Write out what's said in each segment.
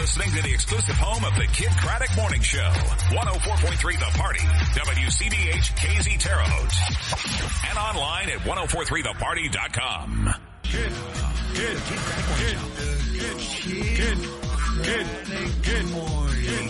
listening to the exclusive home of the Kid Craddock Morning Show. 104.3 The Party. WCBH KZ Terre Haute. And online at 1043theparty.com. Good morning.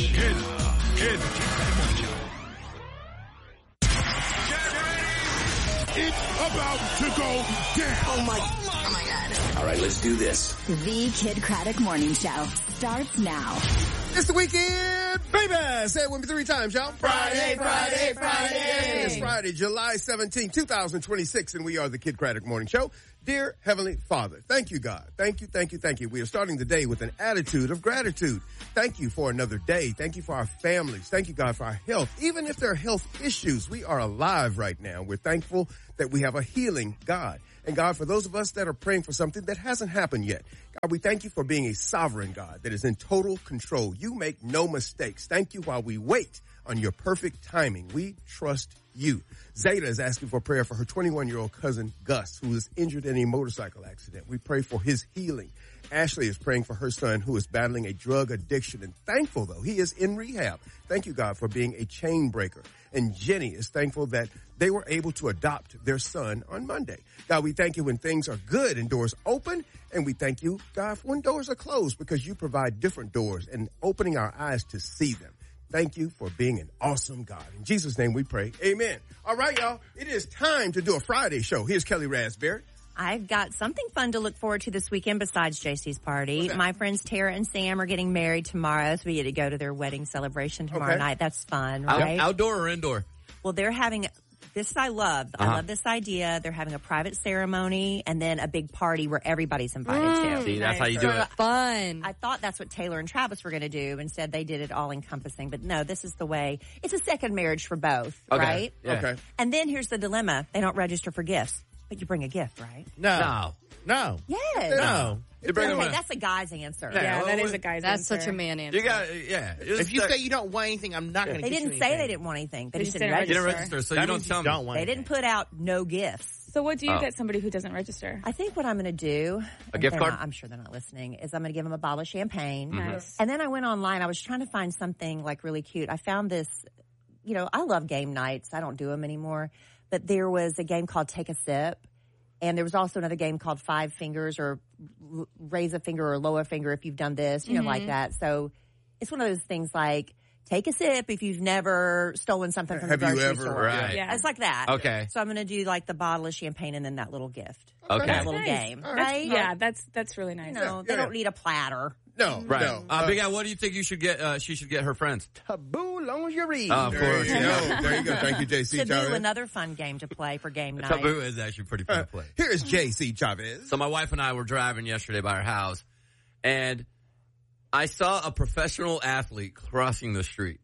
It's about to go down. Oh my God. All right, let's do this. The Kid Craddock Morning Show starts now. It's the weekend, baby. Say it with me 3 times, y'all. Friday, Friday, Friday. It's Friday, July 17, 2026, and we are the Kid Craddock Morning Show. Dear Heavenly Father, thank you, God. Thank you. We are starting the day with an attitude of gratitude. Thank you for another day. Thank you for our families. Thank you, God, for our health. Even if there are health issues, we are alive right now. We're thankful that we have a healing God. And God, for those of us that are praying for something that hasn't happened yet, God, we thank you for being a sovereign God that is in total control. You make no mistakes. Thank you while we wait on your perfect timing. We trust you. Zeta is asking for prayer for her 21-year-old cousin, Gus, who is injured in a motorcycle accident. We pray for his healing. Ashley is praying for her son who is battling a drug addiction and thankful, though, he is in rehab. Thank you, God, for being a chain breaker. And Jenny is thankful that they were able to adopt their son on Monday. God, we thank you when things are good and doors open. And we thank you, God, for when doors are closed because you provide different doors and opening our eyes to see them. Thank you for being an awesome God. In Jesus' name we pray. Amen. All right, y'all. It is time to do a Friday show. Here's Kelly Raspberry. I've got something fun to look forward to this weekend besides JC's party. My friends Tara and Sam are getting married tomorrow, so we get to go to their wedding celebration tomorrow night. That's fun, right? Outdoor or indoor? Well, they're having this. I love this idea. They're having a private ceremony and then a big party where everybody's invited to. See, that's how you do it. Fun. I thought that's what Taylor and Travis were going to do. Instead, they did it all encompassing. But no, this is the way. It's a second marriage for both, right? Yeah. Okay. And then here's the dilemma. They don't register for gifts. But you bring a gift, right? No. Yes. No. You bring Okay, them that's a guy's answer. Yeah, that is a guy's That's answer. such a man answer. You got, If you say you don't want anything, I'm not going to They get you didn't say anything. they didn't want anything. They just just didn't didn't register. register, so That you don't means tell don't me. want They anything. didn't put out no gifts. So what do you get somebody who doesn't register? I think what I'm going to do, A gift card? I'm sure they're not listening, is I'm going to give them a bottle of champagne. Nice. And then I went online. I was trying to find something like really cute. I found this, I love game nights. I don't do them anymore. But there was a game called Take a Sip. And there was also another game called Five Fingers or Raise a Finger or Lower Finger if you've done this, like that. So it's one of those things like take a sip if you've never stolen something from the grocery store. Right. Yeah. It's like that. Okay. So I'm going to do like the bottle of champagne and then that little gift. Okay. That little Nice. game. All Right? Yeah, that's really nice. They don't need a platter. No. Right. No. Big Al, what do you think you should get? She should get her friends. Taboo lingerie. Of There course. you go. There you go. Thank you, JC Taboo, Chavez. another fun game to play for game night. Taboo is actually pretty fun to play. Here is JC Chavez. So my wife and I were driving yesterday by our house, and I saw a professional athlete crossing the street.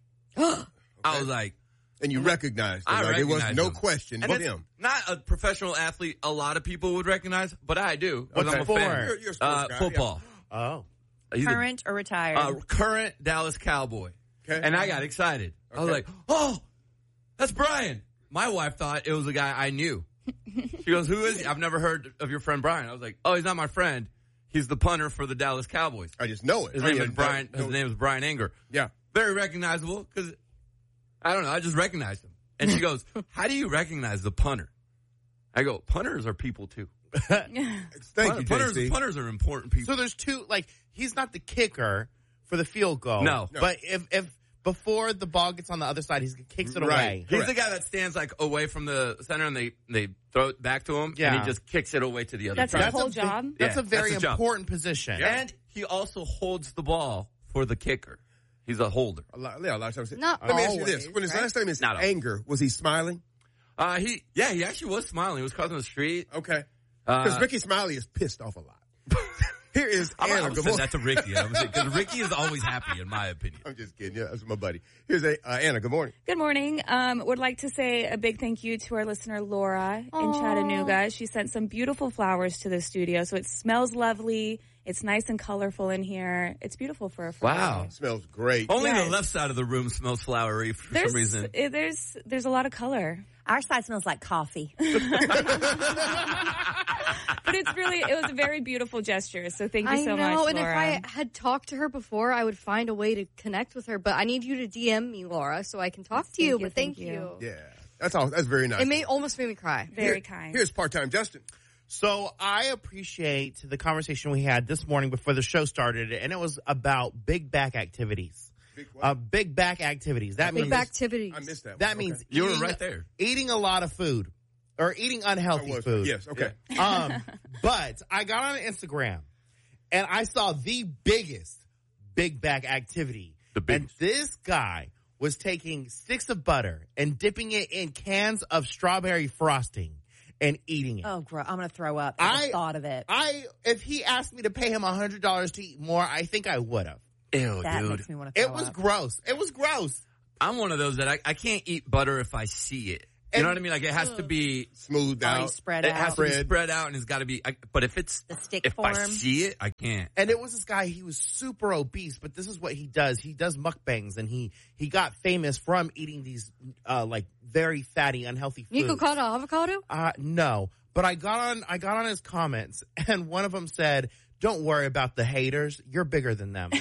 I was like, And you recognized him. I Like, it was recognized no him. question And but it's him. not a professional athlete a lot of people would recognize, but I do. 'Cause What's I'm a it for? fan. You're a sports guy, Football. Oh. He's a Current or retired? current Dallas Cowboy. Okay. And I got excited. I was like, oh, that's Brian. My wife thought it was a guy I knew. She goes, who is he? I've never heard of your friend Brian. I was like, oh, he's not my friend. He's the punter for the Dallas Cowboys. I just know it. His name is Brian. His name is Brian Anger. Yeah. Very recognizable because, I don't know, I just recognized him. And she goes, how do you recognize the punter? I go, punters are people too. Thank you, JC. Punters are important people. So there's two, he's not the kicker for the field goal. No. But if before the ball gets on the other side, he kicks it away. He's the guy that stands away from the center and they throw it back to him and he just kicks it away to the other That's side. his whole job? That's a very his job. important position. And he also holds the ball for the kicker. He's a holder. A lot of times. Not Let me ask you always, this. When his right? last name is Not always. Anger, was he smiling? He actually was smiling. He was crossing the street. Okay. Because Ricky Smiley is pissed off a lot. Here is I'm Anna. going to Good say morning. that to Ricky. Because Ricky is always happy, in my opinion. I'm just kidding. Yeah, that's my buddy. Here's Anna. Good morning. Good morning. Would like to say a big thank you to our listener Laura in Chattanooga. She sent some beautiful flowers to the studio, so it smells lovely. It's nice and colorful in here. It's beautiful for a Friday. Wow. It smells great. Only Yes. the left side of the room smells flowery for some reason. There's a lot of color. Our side smells like coffee. But it was a very beautiful gesture. So thank you so much, know, and Laura. if I had talked to her before, I would find a way to connect with her. But I need you to DM me, Laura, so I can talk to you. But thank you. Yeah, that's all. That's very nice. It almost made me cry. Very kind. Here's part-time Justin. So I appreciate the conversation we had this morning before the show started, and it was about big back activities. Big back activities. That means activities. I missed that. That means You were right there. Eating a lot of food or eating unhealthy food. Yes. Okay. But I got on Instagram and I saw the biggest big back activity. And this guy was taking sticks of butter and dipping it in cans of strawberry frosting and eating it. Oh, I'm going to throw up at the thought of it. If he asked me to pay him $100 to eat more, I think I would have. Ew, that dude. makes me want to throw It was up. gross. It was gross. I'm one of those that I can't eat butter if I see it. You know what I mean? Like it has to be smoothed out. Spread It out. has to be spread out, and it's got to be. But if it's The stick if I form. see it, I can't. And it was this guy, he was super obese, but this is what he does. He does mukbangs, and he got famous from eating these, like, very fatty, unhealthy foods. Nico caught avocado? No. But I got on his comments, and one of them said, "Don't worry about the haters. You're bigger than them."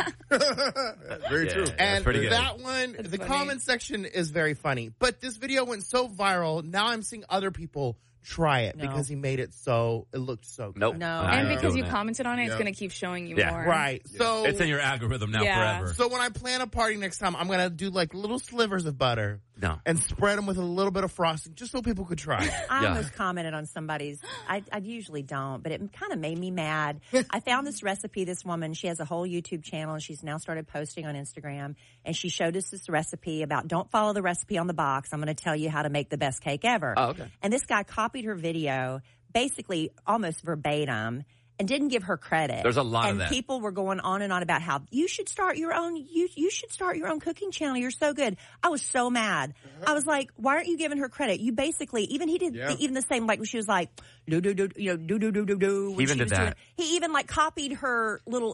Very true. And pretty good. that one, the comment section is very funny. But this video went so viral, now I'm seeing other people try it because he made it looked so good. Nope. No. I'm And not because doing you that. commented on it, it's Yeah. going to keep showing you Yeah. more. Right. So It's in your algorithm now forever. So when I plan a party next time, I'm going to do like little slivers of butter No. and spread them with a little bit of frosting just so people could try it. I Yeah. almost commented on somebody's. I usually don't, but it kind of made me mad. I found this recipe. This woman, she has a whole YouTube channel, and she's now started posting on Instagram. And she showed us this recipe about don't follow the recipe on the box. I'm going to tell you how to make the best cake ever. Oh, okay. And this guy copied her video, basically almost verbatim, and didn't give her credit. There's a lot of and that. people were going on and on about how you should start your own. You should start your own cooking channel. You're so good. I was so mad. I was like, why aren't you giving her credit? You basically even he did even the same, like when she was like do do do do do do do do. He even did that. He even like copied her little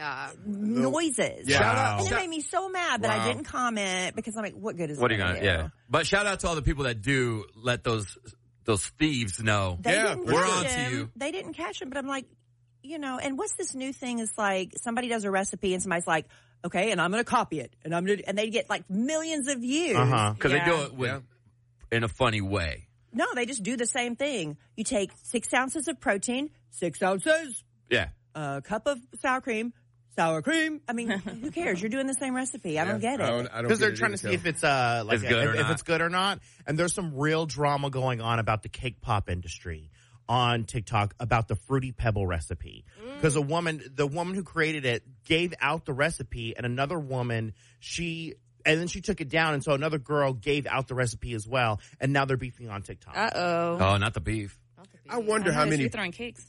noises. Yeah. Shout out. And it made me so mad, but Wow. I didn't comment because I'm like, what good is What are it you gonna gonna? do? Yeah. But shout out to all the people that do let those thieves know. They didn't we're catch on to him. you. They didn't catch him, but I'm like, and what's this new thing is like somebody does a recipe and somebody's like, okay, and I'm going to copy it. And and they get like millions of views. Because they do it in a funny way. No, they just do the same thing. You take 6 ounces of protein, 6 ounces, Yeah. a cup of sour cream. I mean, who cares? You're doing the same recipe. I don't get it. Because they're trying to see if it's like It's good or if not. it's good or not. And there's some real drama going on about the cake pop industry on TikTok about the Fruity Pebble recipe. Because the woman who created it gave out the recipe, and another woman and then she took it down, and so another girl gave out the recipe as well, and now they're beefing on TikTok. Uh-oh. Oh, not the beef. I wonder how many You're throwing cakes.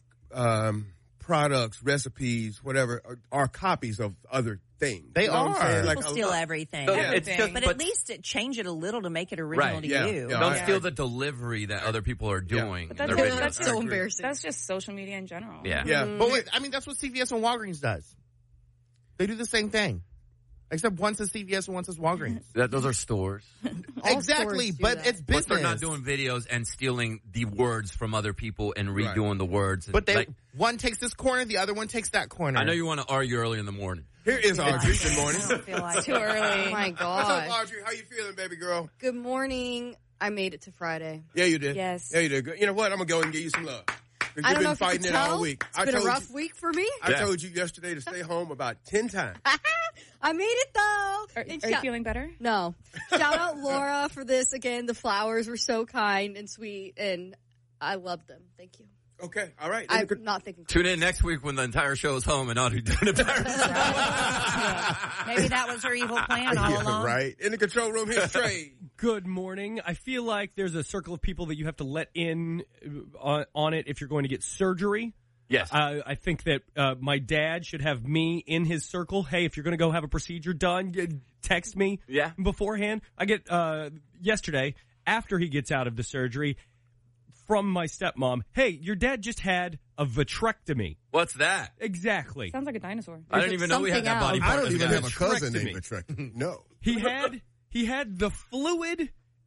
products, recipes, whatever, are copies of other things. They You know what I'm are. saying? Like, People steal everything. Yeah, it's just- But at least change it a little to make it original Right. to Yeah. you. Yeah. Don't I- steal the delivery that other people are doing. But They're that's, making that's it. so embarrassing. That's just social media in general. Yeah. Yeah. But wait, I mean, that's what CVS and Walgreens does. They do the same thing. Except one says CVS and one says Walgreens. Those are stores. Exactly, stores do but that. it's business. But they're not doing videos and stealing the words from other people and redoing the words. But Like, one takes this corner, the other one takes that corner. I know you want to argue early in the morning. Here is Audrey. Good morning. I don't feel like Too it. early. Oh my What's up, God. Audrey? How you feeling, baby girl? Good morning. I made it to Friday. Yeah, you did. Yes. Yeah, you did. Good. You know what? I'm gonna go and give you some love. 'Cause I you've don't been know if you fighting could it tell. all week. It's been a rough week for me. I told you yesterday to stay home about 10 times. I made it though. Are And you shout- feeling better? No. Shout out Laura for this again. The flowers were so kind and sweet, and I loved them. Thank you. Okay, all right. I'm not thinking. Tune in next week when the entire show is home and Audrey doing it by herself. Maybe that was her evil plan all Yeah, along. right. In the control room, here's Trey. Good morning. I feel like there's a circle of people that you have to let in on it if you're going to get surgery. Yes. I think that my dad should have me in his circle. Hey, if you're going to go have a procedure done, text me beforehand. I get yesterday, after he gets out of the surgery, from my stepmom, hey, your dad just had a vitrectomy. What's that? Exactly. Sounds like a dinosaur. I didn't even know we had that body part. I don't even have a cousin Vitrectomy. named Vitrectomy. No. He had the fluid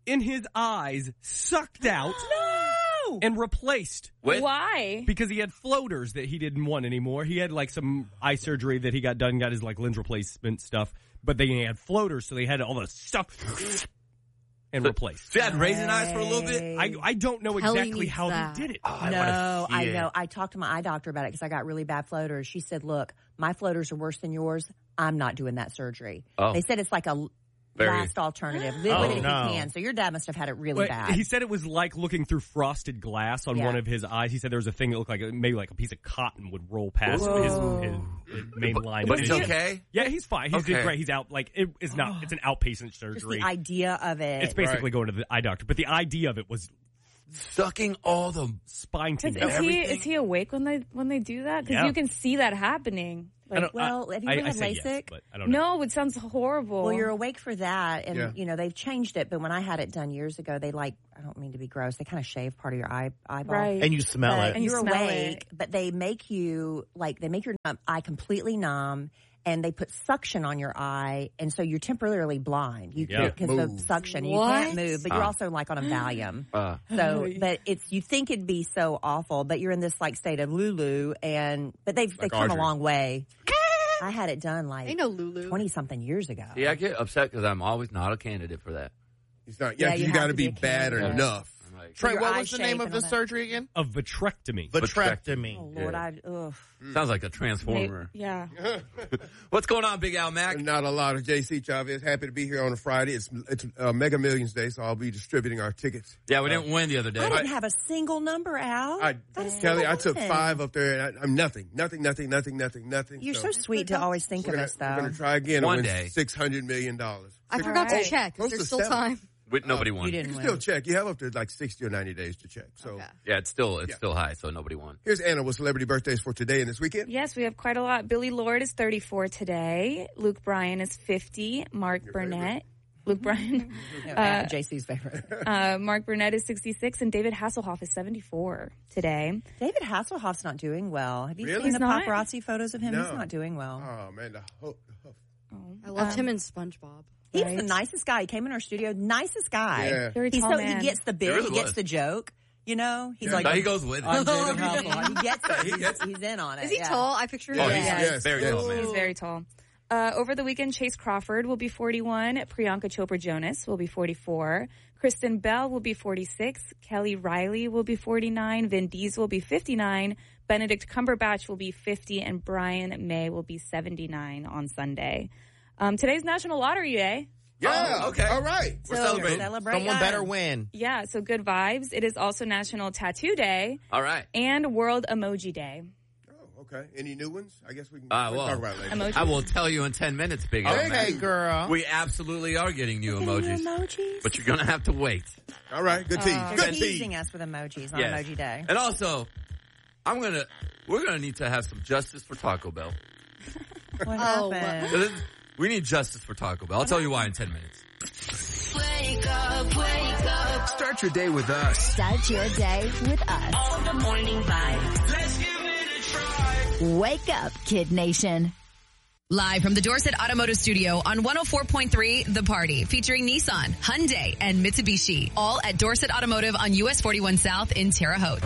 in his eyes sucked out and replaced. Why? Because he had floaters that he didn't want anymore. He had like some eye surgery that he got done, got his like lens replacement stuff, but then he had floaters, so they had all the stuff and replaced. So you had raisin eyes for a little bit? I don't know exactly how they did it. I know. I talked to my eye doctor about it because I got really bad floaters. She said, look, my floaters are worse than yours. I'm not doing that surgery. They said it's like a last alternative. Live with it if you can. So your dad must have had it really bad. He said it was like looking through frosted glass on one of his eyes. He said there was a thing that looked like maybe like a piece of cotton would roll past his main line. But he's okay? Yeah, he's fine. He's doing great. He's out. Like it's not. It's an outpatient surgery. Just the idea of it. It's basically going to the eye doctor. But the idea of it was sucking all the spine teeth. Is he awake when they do that? Because you can see that happening. Like, have you ever had LASIK? Yes, but I don't know. No, it sounds horrible. Well, you're awake for that, and you know they've changed it. But when I had it done years ago, they I don't mean to be gross, they kind of shave part of your eyeball, right? And you smell it, and you're awake. But they make you your eye completely numb, and they put suction on your eye, and so you're temporarily blind. You can't because of the suction. You can't move, but you're also like on a Valium. But you think it'd be so awful, but you're in this like state of Lulu, but they've come a long way. I had it done like 20-something years ago. Yeah, I get upset because I'm always not a candidate for that. It's not. Yeah, you got to be bad enough. Trey, what was the name of the surgery again? A vitrectomy. Vitrectomy. Oh, Lord, Sounds like a transformer. Yeah. What's going on, Big Al Mac? Not a lot of JC Chavez. Happy to be here on a Friday. It's Mega Millions Day, so I'll be distributing our tickets. Yeah, we didn't win the other day. I didn't have a single number out. Kelly, I took 5 up there, and I'm nothing. You're so sweet to always think of us, though. We're going to try again. One day. $600 million. I forgot to check. There's still time. Nobody won. You can still check. You have up to like 60 or 90 days to check. So yeah, it's still high. So nobody won. Here's Anna with celebrity birthdays for today and this weekend. Yes, we have quite a lot. Billy Lord is 34 today. Luke Bryan is 50. Mark Burnett. Luke Bryan. JC's favorite. Mark Burnett is 66, and David Hasselhoff is 74 today. David Hasselhoff's not doing well. Have you seen the paparazzi photos of him? No. He's not doing well. Oh man, I loved him in SpongeBob. He's the nicest guy. He came in our studio. Nicest guy. Yeah. Very tall man. He gets the bit. He gets the joke. You know? He's like... he goes with it. He gets it. He's in on it. Is he tall? I picture him. Oh, he's very tall, man. He's very tall. Over the weekend, Chase Crawford will be 41. Priyanka Chopra Jonas will be 44. Kristen Bell will be 46. Kelly Riley will be 49. Vin Diesel will be 59. Benedict Cumberbatch will be 50. And Brian May will be 79 on Sunday. Today's National Lottery Day. Yeah. Oh, okay. All right. We're celebrating. Someone better win. Yeah, so good vibes. It is also National Tattoo Day. All right. And World Emoji Day. Oh, okay. Any new ones? I guess we can talk about it later. Emojis? I will tell you in 10 minutes, Big Al. Okay, girl. We absolutely are getting new emojis. But you're going to have to wait. All right. Good tease. They're teasing us with emojis on Emoji Day. And also, we're going to need to have some justice for Taco Bell. What happened? We need justice for Taco Bell. I'll tell you why in 10 minutes. Wake up. Start your day with us. Start your day with us. On the morning vibe. Let's give it a try. Wake up, Kid Nation. Live from the Dorset Automotive Studio on 104.3 The Party, featuring Nissan, Hyundai, and Mitsubishi. All at Dorset Automotive on US 41 South in Terre Haute.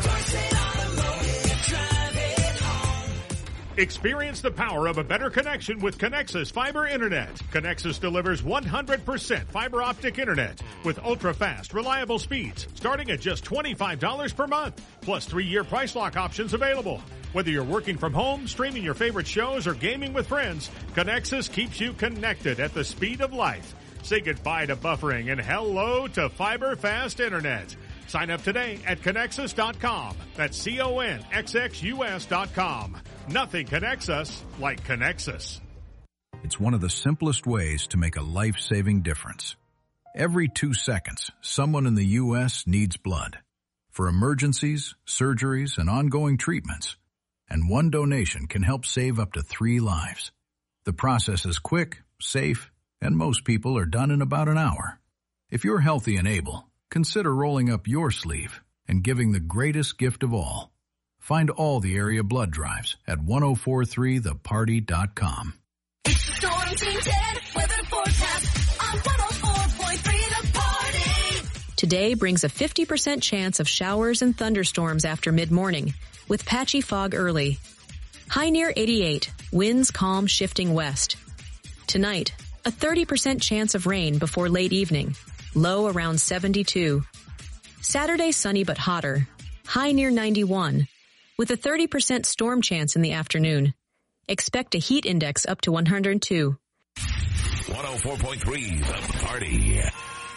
Experience the power of a better connection with Connexus Fiber Internet. Connexus delivers 100% fiber optic internet with ultra-fast, reliable speeds starting at just $25 per month, plus 3-year price lock options available. Whether you're working from home, streaming your favorite shows, or gaming with friends, Connexus keeps you connected at the speed of light. Say goodbye to buffering and hello to fiber fast internet. Sign up today at Connexus.com. That's CONXXUS.com. Nothing connects us like Connexus. It's one of the simplest ways to make a life-saving difference. Every 2 seconds, someone in the U.S. needs blood for emergencies, surgeries, and ongoing treatments. And one donation can help save up to 3 lives. The process is quick, safe, and most people are done in about an hour. If you're healthy and able, consider rolling up your sleeve and giving the greatest gift of all. Find all the area blood drives at 1043theparty.com. It's the Storm Team 10 weather forecast on 104.3 The Party. Today brings a 50% chance of showers and thunderstorms after mid-morning, with patchy fog early. High near 88, winds calm shifting west. Tonight, a 30% chance of rain before late evening, low around 72. Saturday sunny but hotter, high near 91, with a 30% storm chance in the afternoon. Expect a heat index up to 102. 104.3 The Party.